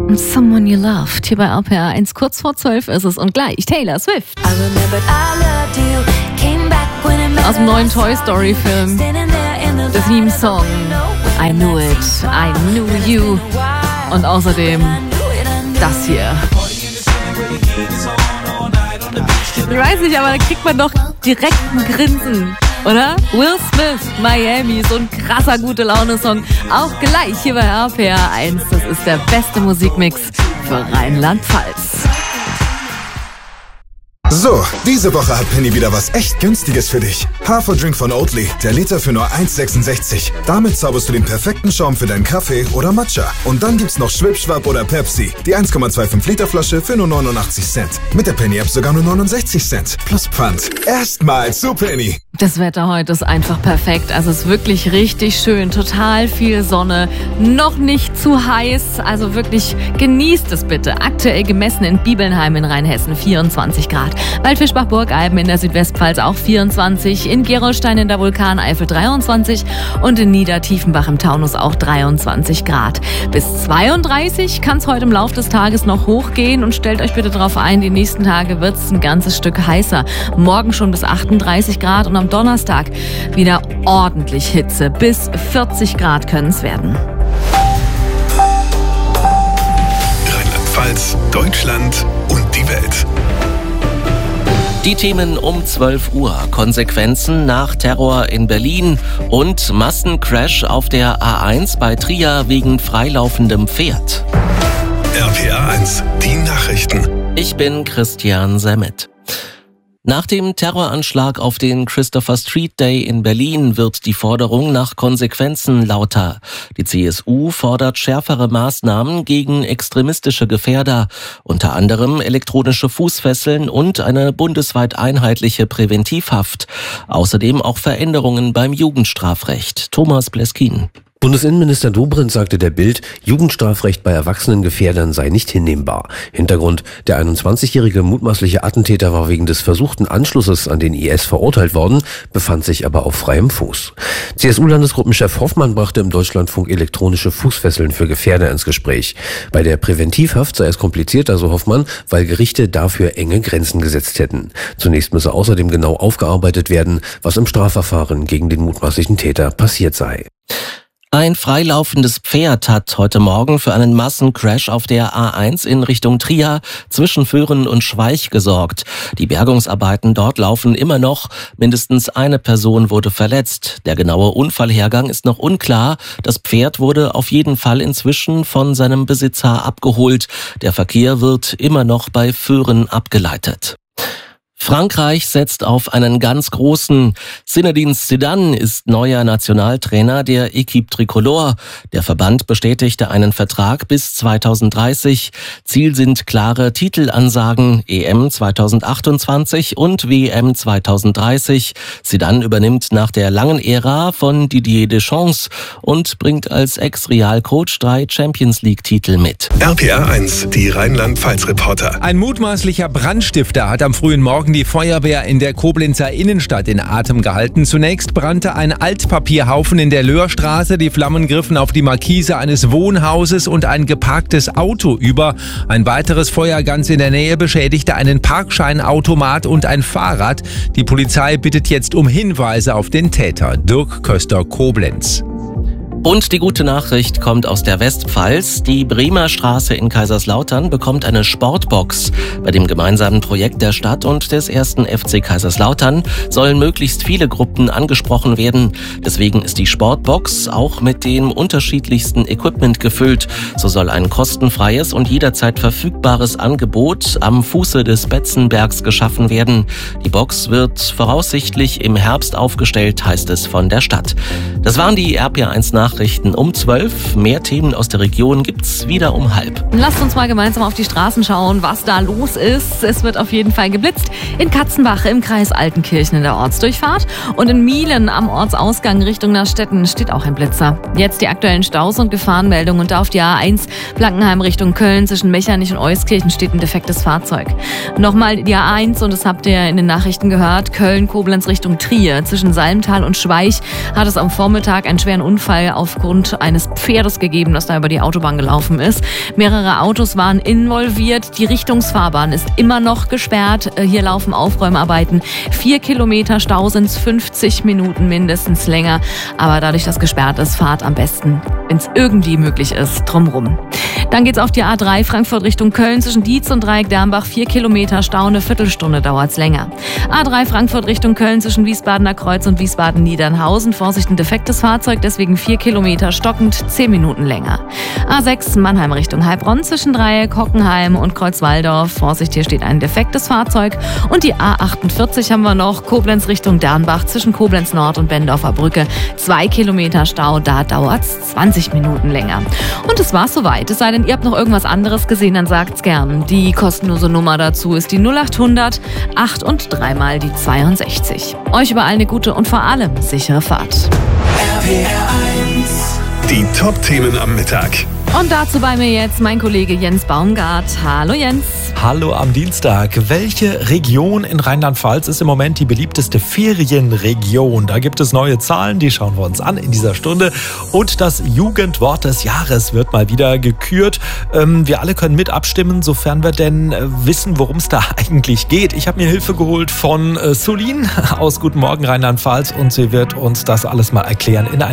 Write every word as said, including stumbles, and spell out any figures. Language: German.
Someone You Loved, hier bei R P R eins, kurz vor zwölf ist es und gleich Taylor Swift. Aus dem neuen Toy Story Film, der Theme-Song I Knew It, I Knew You und außerdem das hier. Ich weiß nicht, aber da kriegt man doch direkt ein Grinsen, oder? Will Smith, Miami, so ein krasser Gute-Laune-Song. Auch gleich hier bei R P R eins. Das ist der beste Musikmix für Rheinland-Pfalz. So, diese Woche hat Penny wieder was echt Günstiges für dich. Haferdrink von Oatly, der Liter für nur eins sechsundsechzig. Damit zauberst du den perfekten Schaum für deinen Kaffee oder Matcha. Und dann gibt's noch Schwipschwapp oder Pepsi, die eins Komma fünfundzwanzig Liter Flasche für nur neunundachtzig Cent. Mit der Penny-App sogar nur neunundsechzig Cent. Plus Pfand. Erstmal zu Penny. Das Wetter heute ist einfach perfekt. Also es ist wirklich richtig schön. Total viel Sonne. Noch nicht zu heiß. Also wirklich genießt es bitte. Aktuell gemessen in Bibelnheim in Rheinhessen vierundzwanzig Grad. Waldfischbach-Burgalben in der Südwestpfalz auch vierundzwanzig. In Gerolstein in der Vulkaneifel dreiundzwanzig. Und in Niedertiefenbach im Taunus auch dreiundzwanzig Grad. Bis zweiunddreißig kann es heute im Laufe des Tages noch hochgehen. Und stellt euch bitte darauf ein, die nächsten Tage wird es ein ganzes Stück heißer. Morgen schon bis achtunddreißig Grad und am Donnerstag wieder ordentlich Hitze. Bis vierzig Grad können es werden. Rheinland-Pfalz, Deutschland und die Welt. Die Themen um zwölf Uhr. Konsequenzen nach Terror in Berlin und Massencrash auf der A eins bei Trier wegen freilaufendem Pferd. R P R eins, die Nachrichten. Ich bin Christian Semmet. Nach dem Terroranschlag auf den Christopher Street Day in Berlin wird die Forderung nach Konsequenzen lauter. Die C S U fordert schärfere Maßnahmen gegen extremistische Gefährder, unter anderem elektronische Fußfesseln und eine bundesweit einheitliche Präventivhaft. Außerdem auch Veränderungen beim Jugendstrafrecht. Thomas Bleskin. Bundesinnenminister Dobrindt sagte der Bild, Jugendstrafrecht bei erwachsenen Gefährdern sei nicht hinnehmbar. Hintergrund: Der einundzwanzigjährige mutmaßliche Attentäter war wegen des versuchten Anschlusses an den I S verurteilt worden, befand sich aber auf freiem Fuß. C S U-Landesgruppenchef Hoffmann brachte im Deutschlandfunk elektronische Fußfesseln für Gefährder ins Gespräch. Bei der Präventivhaft sei es komplizierter, so Hoffmann, weil Gerichte dafür enge Grenzen gesetzt hätten. Zunächst müsse außerdem genau aufgearbeitet werden, was im Strafverfahren gegen den mutmaßlichen Täter passiert sei. Ein freilaufendes Pferd hat heute Morgen für einen Massencrash auf der A eins in Richtung Trier zwischen Föhren und Schweich gesorgt. Die Bergungsarbeiten dort laufen immer noch. Mindestens eine Person wurde verletzt. Der genaue Unfallhergang ist noch unklar. Das Pferd wurde auf jeden Fall inzwischen von seinem Besitzer abgeholt. Der Verkehr wird immer noch bei Föhren abgeleitet. Frankreich setzt auf einen ganz großen. Zinedine Zidane ist neuer Nationaltrainer der Équipe Tricolore. Der Verband bestätigte einen Vertrag bis zweitausenddreißig. Ziel sind klare Titelansagen, E M zweitausendachtundzwanzig und W M zweitausenddreißig. Zidane übernimmt nach der langen Ära von Didier Deschamps und bringt als Ex-Real-Coach drei Champions-League-Titel mit. R P R eins, die Rheinland-Pfalz-Reporter. Ein mutmaßlicher Brandstifter hat am frühen Morgen die Feuerwehr in der Koblenzer Innenstadt in Atem gehalten. Zunächst brannte ein Altpapierhaufen in der Löhrstraße. Die Flammen griffen auf die Markise eines Wohnhauses und ein geparktes Auto über. Ein weiteres Feuer ganz in der Nähe beschädigte einen Parkscheinautomat und ein Fahrrad. Die Polizei bittet jetzt um Hinweise auf den Täter. Dirk Köster, Koblenz. Und die gute Nachricht kommt aus der Westpfalz. Die Bremer Straße in Kaiserslautern bekommt eine Sportbox. Bei dem gemeinsamen Projekt der Stadt und des ersten F C Kaiserslautern sollen möglichst viele Gruppen angesprochen werden. Deswegen ist die Sportbox auch mit dem unterschiedlichsten Equipment gefüllt. So soll ein kostenfreies und jederzeit verfügbares Angebot am Fuße des Betzenbergs geschaffen werden. Die Box wird voraussichtlich im Herbst aufgestellt, heißt es von der Stadt. Das waren die R P R eins Nachrichten. Nachrichten um zwölf. Mehr Themen aus der Region gibt's wieder um halb. Lasst uns mal gemeinsam auf die Straßen schauen, was da los ist. Es wird auf jeden Fall geblitzt. In Katzenbach im Kreis Altenkirchen in der Ortsdurchfahrt und in Mielen am Ortsausgang Richtung nach Stetten steht auch ein Blitzer. Jetzt die aktuellen Staus und Gefahrenmeldungen und da auf die A eins Blankenheim Richtung Köln zwischen Mechernich und Euskirchen steht ein defektes Fahrzeug. Nochmal die A eins und das habt ihr in den Nachrichten gehört. Köln-Koblenz Richtung Trier zwischen Salmtal und Schweich hat es am Vormittag einen schweren Unfall aufgrund eines Pferdes gegeben, das da über die Autobahn gelaufen ist. Mehrere Autos waren involviert. Die Richtungsfahrbahn ist immer noch gesperrt. Hier laufen Aufräumarbeiten. Vier Kilometer Stau sind es, fünfzig Minuten mindestens länger. Aber dadurch, dass gesperrt ist, fahrt am besten, wenn es irgendwie möglich ist, drumrum. Dann geht's auf die A drei Frankfurt Richtung Köln zwischen Dietz und Dreieck-Dermbach. Vier Kilometer Stau, eine Viertelstunde dauert's länger. A drei Frankfurt Richtung Köln zwischen Wiesbadener Kreuz und Wiesbaden-Niedernhausen. Vorsicht, ein defektes Fahrzeug, deswegen vier Kilometer stockend, zehn Minuten länger. A sechs Mannheim Richtung Heilbronn zwischen Dreieck, Hockenheim und Kreuzwaldorf. Vorsicht, hier steht ein defektes Fahrzeug. Und die A achtundvierzig haben wir noch, Koblenz Richtung Dernbach zwischen Koblenz Nord und Bendorfer Brücke. Zwei Kilometer Stau, da dauert's zwanzig Minuten länger. Und es war's soweit. Es sei denn, ihr habt noch irgendwas anderes gesehen, dann sagt's gern. Die kostenlose Nummer dazu ist die null acht hundert acht und dreimal die zweiundsechzig. Euch überall eine gute und vor allem sichere Fahrt. R P R eins. Die Top-Themen am Mittag. Und dazu bei mir jetzt mein Kollege Jens Baumgart. Hallo Jens. Hallo am Dienstag. Welche Region in Rheinland-Pfalz ist im Moment die beliebteste Ferienregion? Da gibt es neue Zahlen, die schauen wir uns an in dieser Stunde. Und das Jugendwort des Jahres wird mal wieder gekürt. Ähm, wir alle können mit abstimmen, sofern wir denn äh, wissen, worum es da eigentlich geht. Ich habe mir Hilfe geholt von äh, Solin aus Guten Morgen Rheinland-Pfalz und sie wird uns das alles mal erklären in